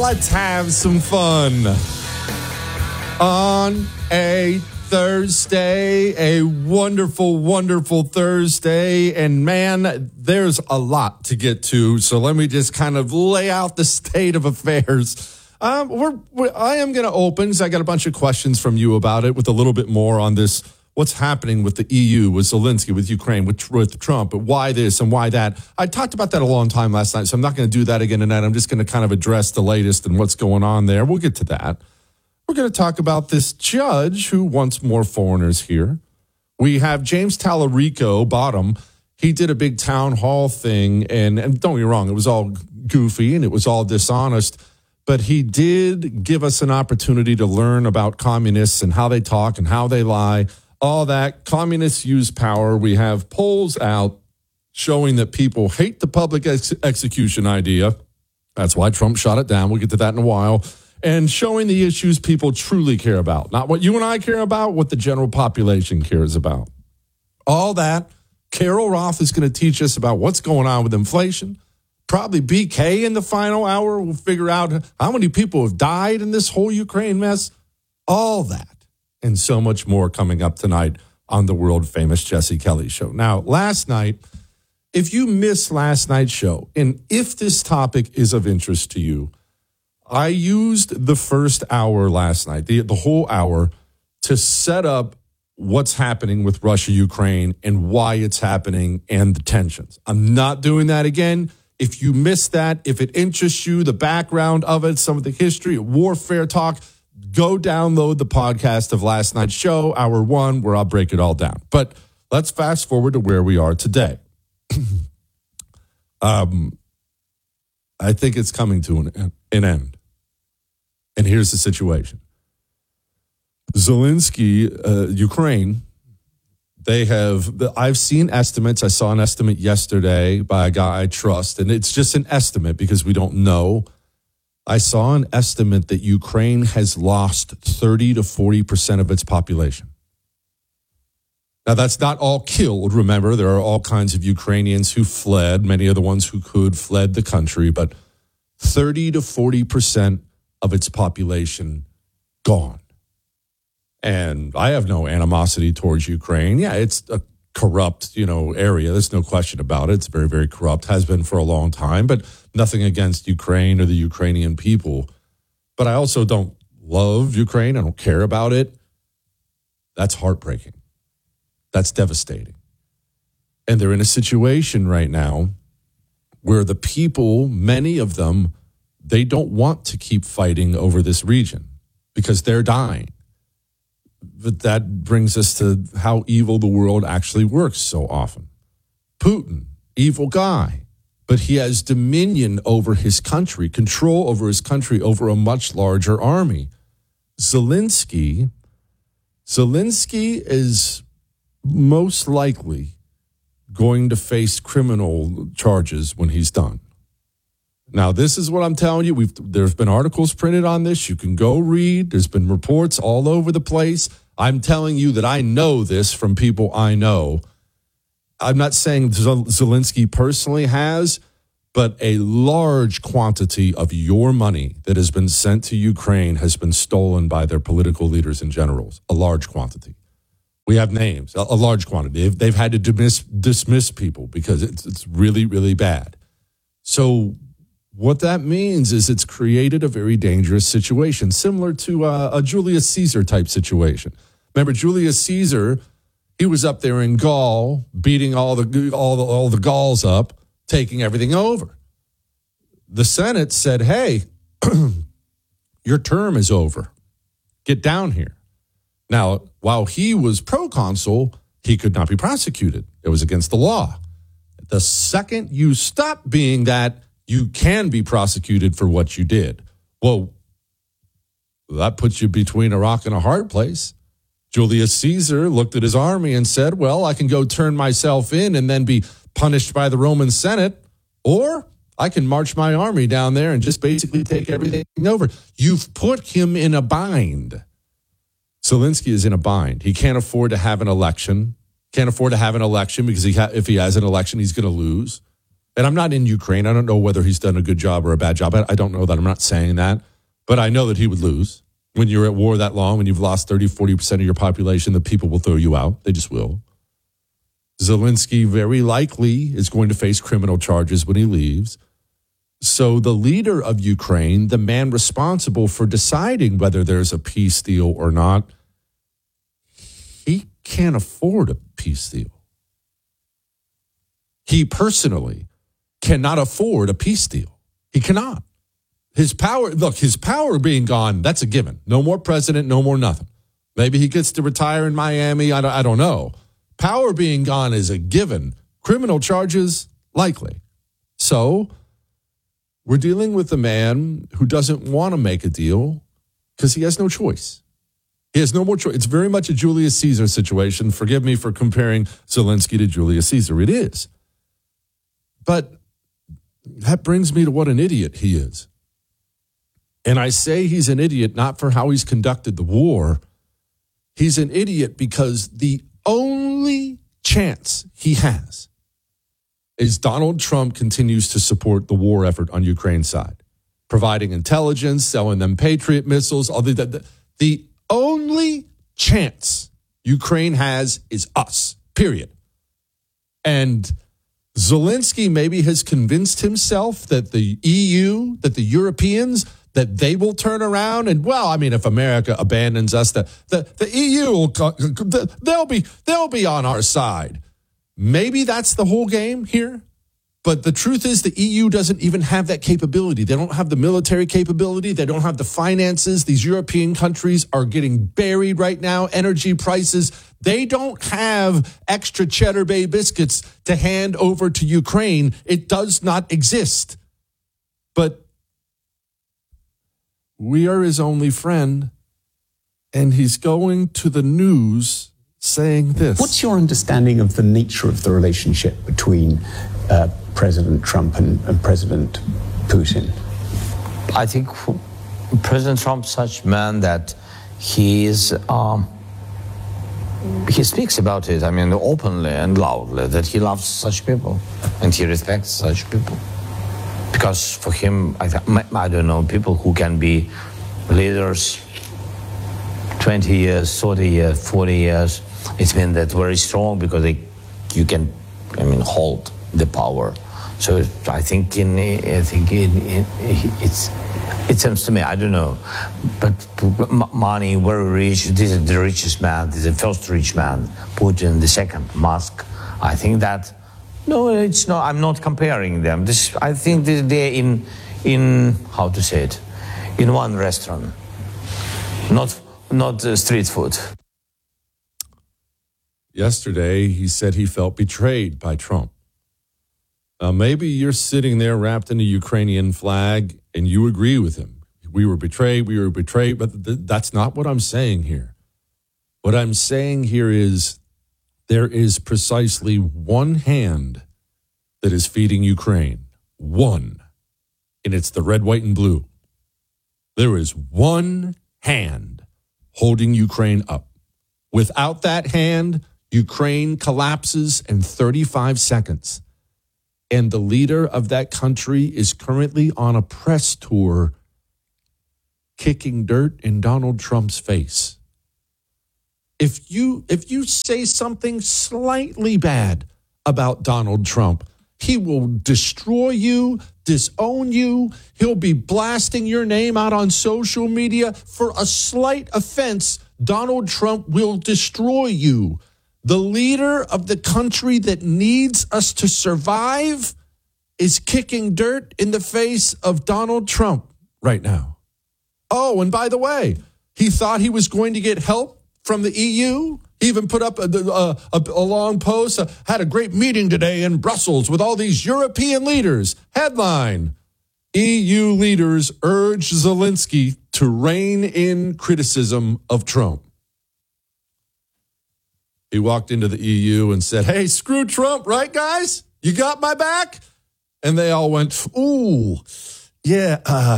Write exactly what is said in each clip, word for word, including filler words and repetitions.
let's have some fun. On a Thursday, a wonderful, wonderful Thursday. And man, there's a lot to get to. So let me just kind of lay out the state of affairs. Um, we're, we're, I am going to open, because I got a bunch of questions from you about it, with a little bit more on this, what's happening with the E U, with Zelensky, with Ukraine, with, with Trump, but why this and why that. I talked about that a long time last night, so I'm not going to do that again tonight. I'm just going to kind of address the latest and what's going on there. We'll get to that. We're going to talk about this judge who wants more foreigners here. We have James Tallarico Bottom. He did a big town hall thing, and, and don't get me wrong, it was all goofy and it was all dishonest. But he did give us an opportunity to learn about communists and how they talk and how they lie, all that. Communists use power. We have polls out showing that people hate the public ex- execution idea. That's why Trump shot it down. We'll get to that in a while. And showing the issues people truly care about. Not what you and I care about, what the general population cares about. All that. Carol Roth is going to teach us about what's going on with inflation. Probably B K in the final hour will figure out how many people have died in this whole Ukraine mess. All that and so much more coming up tonight on the world-famous Jesse Kelly Show. Now, last night, if you missed last night's show, and if this topic is of interest to you, I used the first hour last night, the, the whole hour, to set up what's happening with Russia, Ukraine, and why it's happening and the tensions. I'm not doing that again. If you missed that, if it interests you, the background of it, some of the history, warfare talk, go download the podcast of last night's show, hour one, where I'll break it all down. But let's fast forward to where we are today. um, I think it's coming to an, an end. And here's the situation. Zelensky, uh, Ukraine, they have, I've seen estimates. I saw an estimate yesterday by a guy I trust, and it's just an estimate because we don't know. I saw an estimate that Ukraine has lost thirty to forty percent of its population. Now, that's not all killed. Remember, there are all kinds of Ukrainians who fled, many of the ones who could fled the country, but thirty to forty percent of its population gone. And I have no animosity towards Ukraine. Yeah, it's a corrupt, you know, area. There's no question about it. It's very, very corrupt, has been for a long time, but nothing against Ukraine or the Ukrainian people. But I also don't love Ukraine. I don't care about it. That's heartbreaking. That's devastating. And they're in a situation right now where the people, many of them, they don't want to keep fighting over this region because they're dying. But that brings us to how evil the world actually works so often. Putin, evil guy, but he has dominion over his country, control over his country, over a much larger army. Zelensky, Zelensky is most likely going to face criminal charges when he's done. Now, this is what I'm telling you. We've there's been articles printed on this. You can go read. There's been reports all over the place. I'm telling you that I know this from people I know. I'm not saying Zelensky personally has, but a large quantity of your money that has been sent to Ukraine has been stolen by their political leaders and generals. A large quantity. We have names, a, a large quantity. They've, they've had to dismiss, dismiss people because it's, it's really, really bad. So what that means is it's created a very dangerous situation, similar to uh, a Julius Caesar type situation. Remember, Julius Caesar, he was up there in Gaul, beating all the all the all the Gauls up, taking everything over. The Senate said, "Hey, your term is over. Get down here." Now, while he was proconsul, he could not be prosecuted. It was against the law. The second you stop being that, you can be prosecuted for what you did. Well, that puts you between a rock and a hard place. Julius Caesar looked at his army and said, well, I can go turn myself in and then be punished by the Roman Senate, or I can march my army down there and just basically take everything over. You've put him in a bind. Zelensky is in a bind. He can't afford to have an election. Can't afford to have an election because he ha- if he has an election, he's going to lose. And I'm not in Ukraine. I don't know whether he's done a good job or a bad job. I, I don't know that. I'm not saying that. But I know that he would lose. When you're at war that long, when you've lost thirty, forty percent of your population, the people will throw you out. They just will. Zelensky very likely is going to face criminal charges when he leaves. So the leader of Ukraine, the man responsible for deciding whether there's a peace deal or not, he can't afford a peace deal. He personally cannot afford a peace deal. He cannot. His power, look, his power being gone, that's a given. No more president, no more nothing. Maybe he gets to retire in Miami. I don't, I don't know. Power being gone is a given. Criminal charges, likely. So we're dealing with a man who doesn't want to make a deal because he has no choice. He has no more choice. It's very much a Julius Caesar situation. Forgive me for comparing Zelensky to Julius Caesar. It is. But that brings me to what an idiot he is. And I say he's an idiot not for how he's conducted the war. He's an idiot because the only chance he has is Donald Trump continues to support the war effort on Ukraine's side, providing intelligence, selling them Patriot missiles. All the, the, the only chance Ukraine has is us, period. And Zelensky maybe has convinced himself that the E U, that the Europeans, that they will turn around and, well, I mean, if America abandons us, the, the, the E U, will, they'll be, they'll be on our side. Maybe that's the whole game here. But the truth is the E U doesn't even have that capability. They don't have the military capability. They don't have the finances. These European countries are getting buried right now. Energy prices. They don't have extra Cheddar Bay biscuits to hand over to Ukraine. It does not exist. But we are his only friend, and he's going to the news saying this. What's your understanding of the nature of the relationship between uh, President Trump and, and President Putin? I think President Trump's such a man that he is, um, he speaks about it, I mean, openly and loudly, that he loves such people and he respects such people. Because for him, I, th- I don't know, people who can be leaders twenty years, thirty years, forty years, it's been that very strong because they, you can, I mean, hold the power. So I think in, I think in, in, it's, it seems to me, I don't know, but money, very rich, this is the richest man, this is the first rich man, Putin, the second, Musk. I think that, no, it's not, I'm not comparing them. This, I think they're in, in, how to say it, in one restaurant, not, not uh, street food. Yesterday, he said he felt betrayed by Trump. Now, maybe you're sitting there wrapped in a Ukrainian flag and you agree with him. We were betrayed, we were betrayed, but th- that's not what I'm saying here. What I'm saying here is there is precisely one hand that is feeding Ukraine. One. And it's the red, white, and blue. There is one hand holding Ukraine up. Without that hand, Ukraine collapses in thirty-five seconds. And the leader of that country is currently on a press tour kicking dirt in Donald Trump's face. If you if you say something slightly bad about Donald Trump, he will destroy you, disown you. He'll be blasting your name out on social media. For a slight offense, Donald Trump will destroy you. The leader of the country that needs us to survive is kicking dirt in the face of Donald Trump right now. Oh, and by the way, he thought he was going to get help from the E U. He even put up a, a, a, a long post, uh, had a great meeting today in Brussels with all these European leaders. Headline, E U leaders urge Zelensky to rein in criticism of Trump. He walked into the E U and said, hey, screw Trump, right, guys? You got my back? And they all went, ooh, yeah, uh,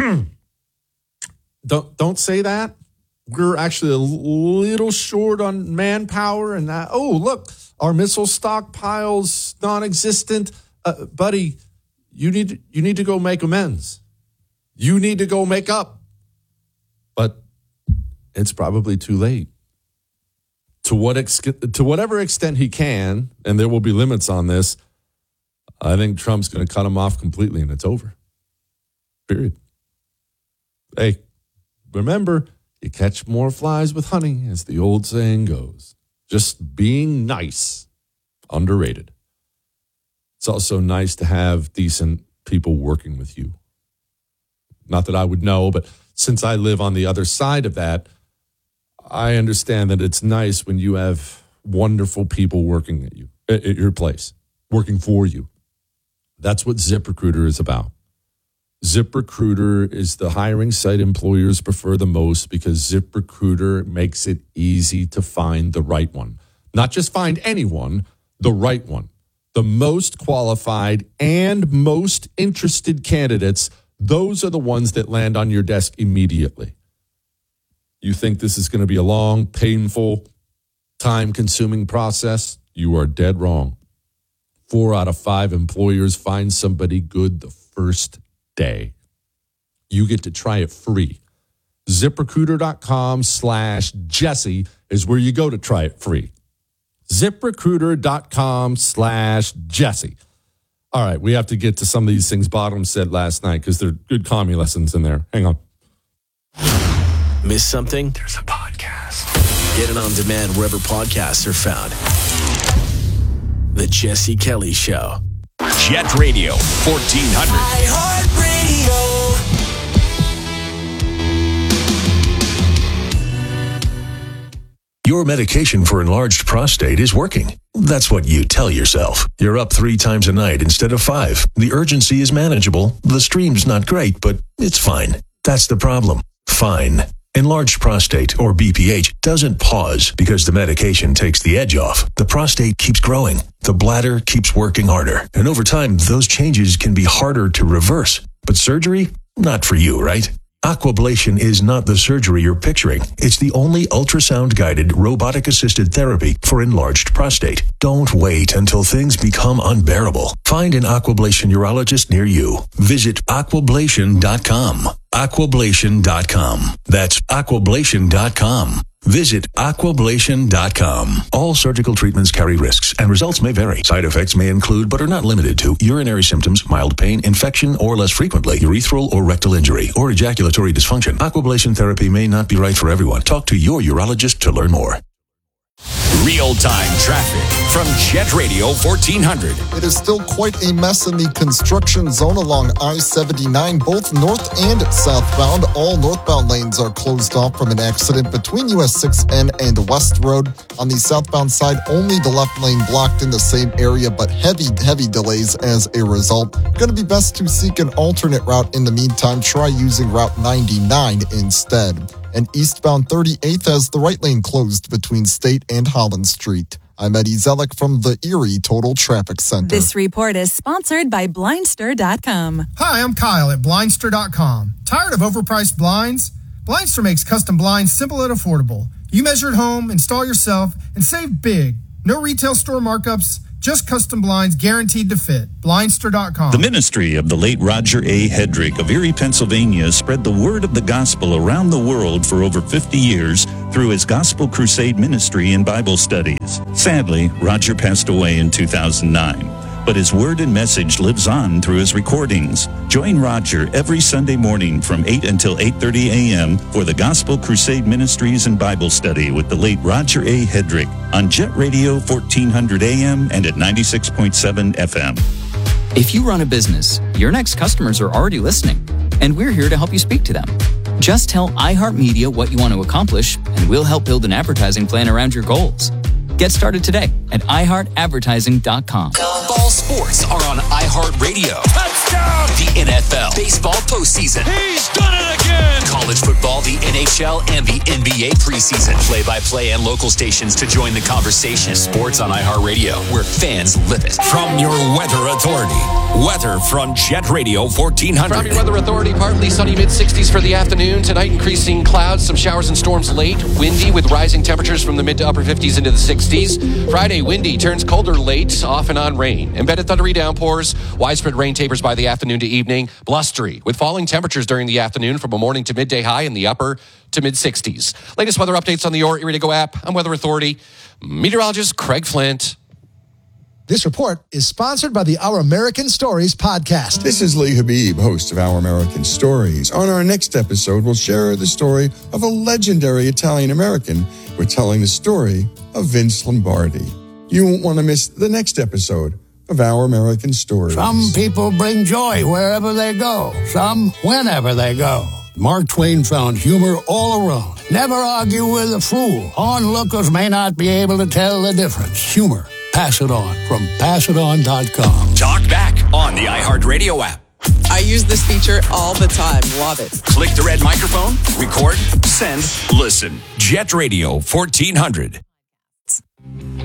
don't, don't say that. We're actually a little short on manpower and that. Oh, look, our missile stockpile's non-existent. uh, buddy, you need you need to go make amends. You need to go make up. But it's probably too late. To what ex- to whatever extent he can, and there will be limits on this, I think Trump's going to cut him off completely, and it's over. Period. Hey, remember, you catch more flies with honey, as the old saying goes. Just being nice, underrated. It's also nice to have decent people working with you. Not that I would know, but since I live on the other side of that, I understand that it's nice when you have wonderful people working at you, at your place, working for you. That's what ZipRecruiter is about. ZipRecruiter is the hiring site employers prefer the most because ZipRecruiter makes it easy to find the right one. Not just find anyone, the right one. The most qualified and most interested candidates, those are the ones that land on your desk immediately. You think this is going to be a long, painful, time-consuming process? You are dead wrong. Four out of five employers find somebody good the first day. You get to try it free. ZipRecruiter.com slash Jesse is where you go to try it free. ZipRecruiter.com slash Jesse. All right, we have to get to some of these things Bottom said last night because they're good commie lessons in there. Hang on. Miss something? There's a podcast. Get it on demand wherever podcasts are found. The Jesse Kelly Show. Jet Radio fourteen hundred. Your medication for enlarged prostate is working. That's what you tell yourself. You're up three times a night instead of five. The urgency is manageable. The stream's not great, but it's fine. That's the problem. Fine. Enlarged prostate, or B P H, doesn't pause because the medication takes the edge off. The prostate keeps growing. The bladder keeps working harder. And over time, those changes can be harder to reverse. But surgery? Not for you, right? Aquablation is not the surgery you're picturing. It's the only ultrasound-guided, robotic-assisted therapy for enlarged prostate. Don't wait until things become unbearable. Find an Aquablation urologist near you. Visit aquablation dot com. aquablation dot com. That's aquablation dot com. Visit aquablation dot com. All surgical treatments carry risks, and results may vary. Side effects may include, but are not limited to, urinary symptoms, mild pain, infection, or less frequently, urethral or rectal injury, or ejaculatory dysfunction. Aquablation therapy may not be right for everyone. Talk to your urologist to learn more. Real-time traffic from Jet Radio fourteen hundred. It is still quite a mess in the construction zone along I seventy-nine, both north and southbound. All northbound lanes are closed off from an accident between U S six N and West Road. On the southbound side, only the left lane blocked in the same area, but heavy, heavy delays as a result. Going to be best to seek an alternate route in the meantime. Try using Route ninety-nine instead. And eastbound thirty-eighth has the right lane closed between State and Holland Street. I'm Eddie Zellick from the Erie Total Traffic Center. This report is sponsored by Blindster dot com. Hi, I'm Kyle at Blindster dot com. Tired of overpriced blinds? Blindster makes custom blinds simple and affordable. You measure at home, install yourself, and save big. No retail store markups, just custom blinds guaranteed to fit. Blindster dot com. The ministry of the late Roger A. Hedrick of Erie, Pennsylvania spread the word of the gospel around the world for over fifty years through his Gospel Crusade ministry and Bible studies. Sadly, Roger passed away in two thousand nine. But his word and message lives on through his recordings. Join Roger every Sunday morning from eight until eight thirty a.m. for the Gospel Crusade Ministries and Bible Study with the late Roger A. Hedrick on Jet Radio fourteen hundred A M and at ninety-six point seven F M. If you run a business, your next customers are already listening, and we're here to help you speak to them. Just tell iHeartMedia what you want to accomplish, and we'll help build an advertising plan around your goals. Get started today at i heart advertising dot com. All sports are on iHeartRadio. Touchdown! The N F L, baseball postseason. He's done it again! College football, the N H L, and the N B A preseason. Play-by-play and local stations to join the conversation. Sports on iHeartRadio, where fans live it. From your Weather Authority. Weather from Jet Radio fourteen hundred. From your Weather Authority, partly sunny mid-sixties for the afternoon. Tonight, increasing clouds, some showers and storms late. Windy with rising temperatures from the mid to upper fifties into the sixties. Friday, windy turns colder late, off and on rain. Embedded thundery downpours. Widespread rain tapers by the afternoon to evening. Blustery with falling temperatures during the afternoon from a morning to midday high in the upper to mid-sixties. Latest weather updates on the Your Erie to Go app. I'm Weather Authority meteorologist Craig Flint. This report is sponsored by the Our American Stories podcast. This is Lee Habib, host of Our American Stories. On our next episode, we'll share the story of a legendary Italian-American. We're telling the story of Vince Lombardi. You won't want to miss the next episode of Our American Stories. Some people bring joy wherever they go, some whenever they go. Mark Twain found humor all around. Never argue with a fool. Onlookers may not be able to tell the difference. Humor. Pass it on from pass it on dot com. Talk back on the iHeartRadio app. I use this feature all the time. Love it. Click the red microphone, record, send, listen. Jet Radio fourteen hundred.